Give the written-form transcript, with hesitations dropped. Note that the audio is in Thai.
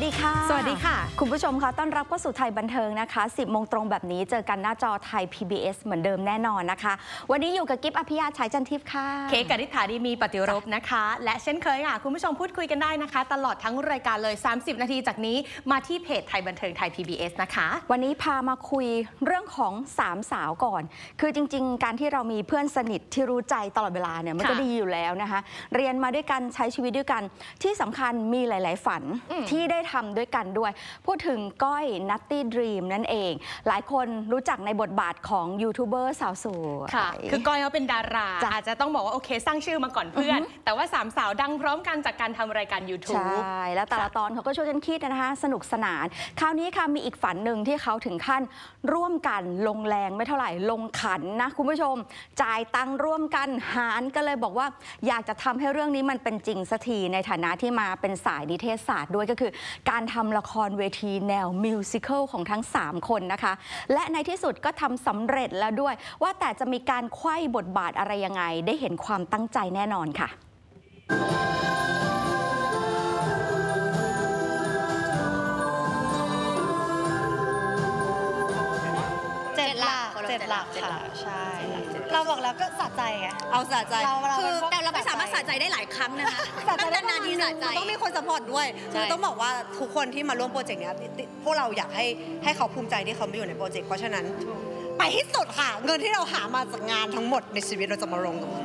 ดีค่ะสวัสดีค่ะคุณผู้ชมคะต้อนรับเข้าสู่ไทยบันเทิงนะคะ 10 โมงตรงแบบนี้เจอกันหน้าจอไทย PBS เหมือนเดิมแน่นอนนะคะวันนี้อยู่กับกิ๊บอภิยาชัยจันทิพย์ค่ะเค้กกฤษฐาดีมีปฏิรบนะคะและเช่นเคยค่ะคุณผู้ชมพูดคุยกันได้นะคะตลอดทั้งรายการเลย30นาทีจากนี้มาที่เพจไทยบันเทิงไทย PBS นะคะวันนี้พามาคุยเรื่องของ3สาวก่อนคือจริงๆการที่เรามีเพื่อนสนิทที่รู้ใจตลอดเวลาเนี่ยมันก็ดีอยู่แล้วนะคะเรียนมาด้วยกันใช้ชีวิตด้วยกันที่สำคัญมีหลายๆฝันที่ได้ทำด้วยกันด้วยพูดถึงก้อยนัตตี้ดรีมนั่นเองหลายคนรู้จักในบทบาทของยูทูบเบอร์สาวสวยคือก้อยเขาเป็นดาราอาจจะต้องบอกว่าโอเคสร้างชื่อมาก่อนเพื่อนแต่ว่า3สาวดังพร้อมกันจากการทำรายการ YouTube ใช่แล้วแต่ละตอนเขาก็ช่วยกันคิดนะคะสนุกสนานคราวนี้ค่ะมีอีกฝันหนึ่งที่เขาถึงขั้นร่วมกันลงแรงไม่เท่าไหร่ลงขันนะคุณผู้ชมจ่ายตังค์ร่วมกันหารก็เลยบอกว่าอยากจะทำให้เรื่องนี้มันเป็นจริงสักทีในฐานะที่มาเป็นสายนิเทศศาสตร์ด้วยก็คือการทำละครเวทีแนวมิวสิควลของทั้ง3คนนะคะและในที่สุดก็ทำสำเร็จแล้วด้วยว่าแต่จะมีการไขว้บทบาทอะไรยังไงได้เห็นความตั้งใจแน่นอนค่ะ 7 หลักค่ะใช่เราบอกแล้วก็สะใจไงเอาสะใจคือแต่เราไม่สามารถสะใจได้หลายครั้งนะคะนานๆทีสะใจต้องมีคนซัพพอร์ตด้วยคือต้องบอกว่าทุกคนที่มาร่วมโปรเจกต์นี้พวกเราอยากให้เขาภูมิใจที่เขามาอยู่ในโปรเจกต์เพราะฉะนั้นไปให้สุดค่ะเงินที่เราหามาจากงานทั้งหมดในชีวิตเราจะมาลง